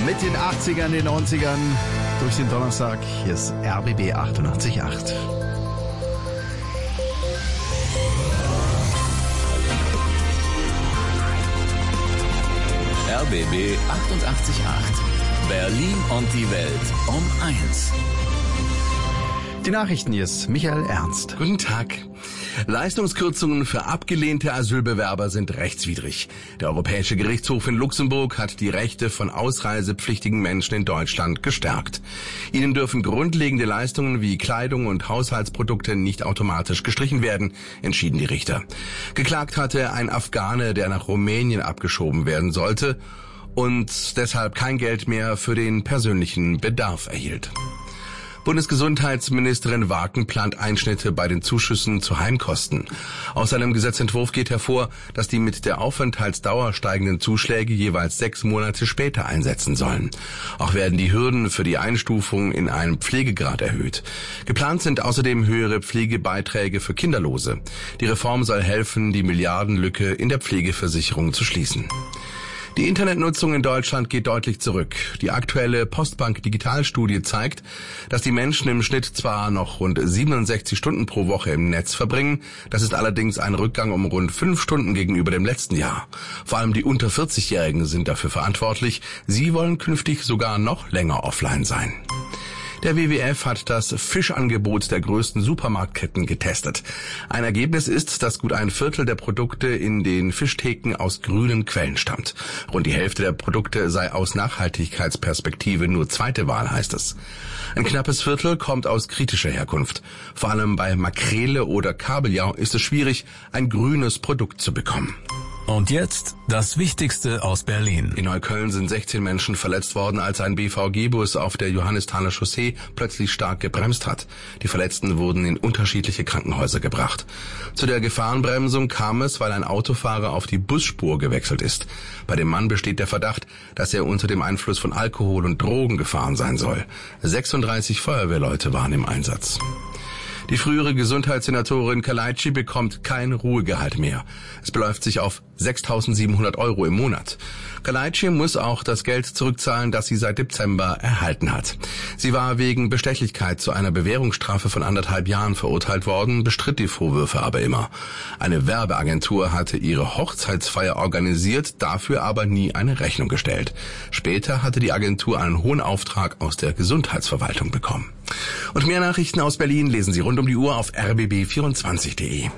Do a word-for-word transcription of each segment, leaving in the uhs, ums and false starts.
Mit den achtzigern, den neunzigern durch den Donnerstag. Hier ist R B B achtundachtzig Komma acht. R B B achtundachtzig Komma acht. Berlin und die Welt um eins. Die Nachrichten, hier ist Michael Ernst. Guten Tag. Leistungskürzungen für abgelehnte Asylbewerber sind rechtswidrig. Der Europäische Gerichtshof in Luxemburg hat die Rechte von ausreisepflichtigen Menschen in Deutschland gestärkt. Ihnen dürfen grundlegende Leistungen wie Kleidung und Haushaltsprodukte nicht automatisch gestrichen werden, entschieden die Richter. Geklagt hatte ein Afghane, der nach Rumänien abgeschoben werden sollte und deshalb kein Geld mehr für den persönlichen Bedarf erhielt. Bundesgesundheitsministerin Waken plant Einschnitte bei den Zuschüssen zu Heimkosten. Aus einem Gesetzentwurf geht hervor, dass die mit der Aufenthaltsdauer steigenden Zuschläge jeweils sechs Monate später einsetzen sollen. Auch werden die Hürden für die Einstufung in einen Pflegegrad erhöht. Geplant sind außerdem höhere Pflegebeiträge für Kinderlose. Die Reform soll helfen, die Milliardenlücke in der Pflegeversicherung zu schließen. Die Internetnutzung in Deutschland geht deutlich zurück. Die aktuelle Postbank-Digitalstudie zeigt, dass die Menschen im Schnitt zwar noch rund siebenundsechzig Stunden pro Woche im Netz verbringen, das ist allerdings ein Rückgang um rund fünf Stunden gegenüber dem letzten Jahr. Vor allem die unter vierzig-Jährigen sind dafür verantwortlich. Sie wollen künftig sogar noch länger offline sein. Der W W F hat das Fischangebot der größten Supermarktketten getestet. Ein Ergebnis ist, dass gut ein Viertel der Produkte in den Fischtheken aus grünen Quellen stammt. Rund die Hälfte der Produkte sei aus Nachhaltigkeitsperspektive nur zweite Wahl, heißt es. Ein knappes Viertel kommt aus kritischer Herkunft. Vor allem bei Makrele oder Kabeljau ist es schwierig, ein grünes Produkt zu bekommen. Und jetzt das Wichtigste aus Berlin. In Neukölln sind sechzehn Menschen verletzt worden, als ein B V G-Bus auf der Johannisthaler Chaussee plötzlich stark gebremst hat. Die Verletzten wurden in unterschiedliche Krankenhäuser gebracht. Zu der Gefahrenbremsung kam es, weil ein Autofahrer auf die Busspur gewechselt ist. Bei dem Mann besteht der Verdacht, dass er unter dem Einfluss von Alkohol und Drogen gefahren sein soll. sechsunddreißig Feuerwehrleute waren im Einsatz. Die frühere Gesundheitssenatorin Kalaitschi bekommt kein Ruhegehalt mehr. Es beläuft sich auf sechstausendsiebenhundert Euro im Monat. Kalaitschi muss auch das Geld zurückzahlen, das sie seit Dezember erhalten hat. Sie war wegen Bestechlichkeit zu einer Bewährungsstrafe von anderthalb Jahren verurteilt worden, bestritt die Vorwürfe aber immer. Eine Werbeagentur hatte ihre Hochzeitsfeier organisiert, dafür aber nie eine Rechnung gestellt. Später hatte die Agentur einen hohen Auftrag aus der Gesundheitsverwaltung bekommen. Und mehr Nachrichten aus Berlin lesen Sie rund um die Uhr auf r b b vierundzwanzig punkt de.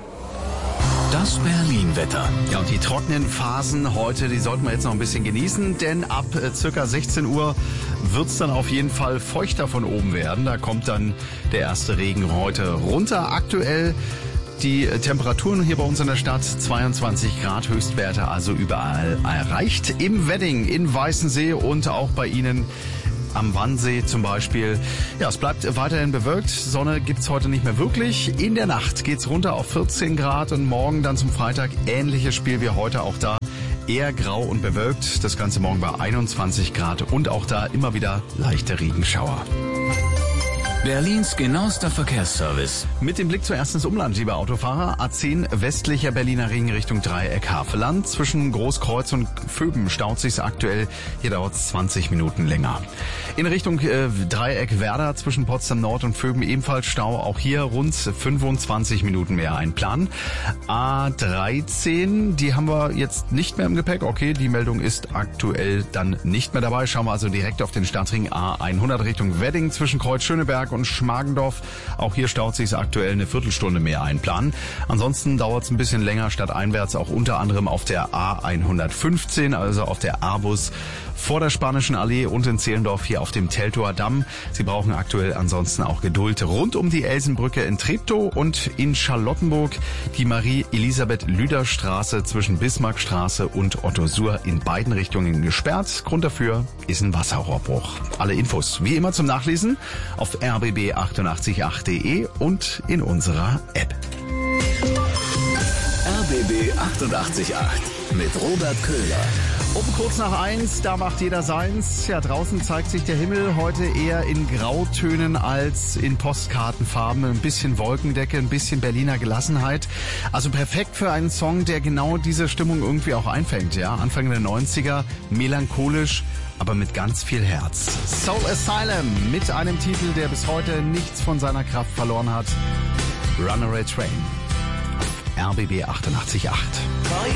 Das Berlin-Wetter. Ja, und die trockenen Phasen heute, die sollten wir jetzt noch ein bisschen genießen, denn ab äh, circa sechzehn Uhr wird's dann auf jeden Fall feuchter von oben werden. Da kommt dann der erste Regen heute runter. Aktuell die Temperaturen hier bei uns in der Stadt, zweiundzwanzig Grad Höchstwerte, also überall erreicht. Im Wedding, in Weißensee und auch bei Ihnen am Wannsee zum Beispiel. Ja, es bleibt weiterhin bewölkt. Sonne gibt's heute nicht mehr wirklich. In der Nacht geht's runter auf vierzehn Grad und morgen dann zum Freitag ähnliches Spiel wie heute. Auch da eher grau und bewölkt. Das Ganze morgen bei einundzwanzig Grad und auch da immer wieder leichte Regenschauer. Berlins genauester Verkehrsservice. Mit dem Blick zuerst ins Umland, liebe Autofahrer. A zehn westlicher Berliner Ring Richtung Dreieck Havelland. Zwischen Großkreuz und Vöben staut sich's aktuell. Hier dauert's zwanzig Minuten länger. In Richtung äh, Dreieck Werder zwischen Potsdam Nord und Vöben ebenfalls Stau. Auch hier rund fünfundzwanzig Minuten mehr einplanen. A dreizehn, die haben wir jetzt nicht mehr im Gepäck. Okay, die Meldung ist aktuell dann nicht mehr dabei. Schauen wir also direkt auf den Stadtring A hundert Richtung Wedding zwischen Kreuz Schöneberg und Schmargendorf. Auch hier staut sich aktuell eine Viertelstunde mehr einplanen. Ansonsten dauert es ein bisschen länger stadteinwärts, auch unter anderem auf der A hundertfünfzehn, also auf der A-Bus vor der Spanischen Allee und in Zehlendorf hier auf dem Teltower Damm. Sie brauchen aktuell ansonsten auch Geduld rund um die Elsenbrücke in Treptow und in Charlottenburg die Marie-Elisabeth-Lüder-Straße zwischen Bismarckstraße und Otto-Suhr in beiden Richtungen gesperrt. Grund dafür ist ein Wasserrohrbruch. Alle Infos wie immer zum Nachlesen auf r b b achtundachtzig Komma acht punkt de und in unserer App. R B B achtundachtzig Komma acht mit Robert Köhler. Um kurz nach eins, da macht jeder seins. Ja, draußen zeigt sich der Himmel heute eher in Grautönen als in Postkartenfarben. Ein bisschen Wolkendecke, ein bisschen Berliner Gelassenheit. Also perfekt für einen Song, der genau diese Stimmung irgendwie auch einfängt. Ja, Anfang der neunziger, melancholisch, aber mit ganz viel Herz. Soul Asylum mit einem Titel, der bis heute nichts von seiner Kraft verloren hat. Runaway Train. R B B achtundachtzig Komma acht.